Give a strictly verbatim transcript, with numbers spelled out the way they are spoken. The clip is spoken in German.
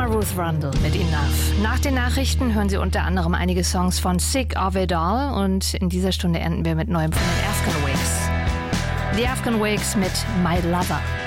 mal Ruth Rundle mit Enough. Nach den Nachrichten hören Sie unter anderem einige Songs von Sick of It All und in dieser Stunde enden wir mit neuem von den Afghan Wigs. The Afghan Wigs mit My Lover.